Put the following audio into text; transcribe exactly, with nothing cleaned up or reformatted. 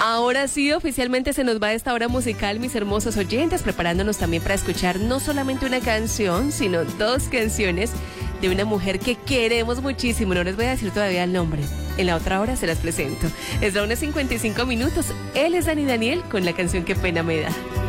Ahora sí, oficialmente se nos va esta hora musical, mis hermosos oyentes, preparándonos también para escuchar no solamente una canción, sino dos canciones de una mujer que queremos muchísimo. No les voy a decir todavía el nombre. En la otra hora se las presento. Es la una cincuenta y cinco minutos. Él es Dani Daniel con la canción Qué pena me da.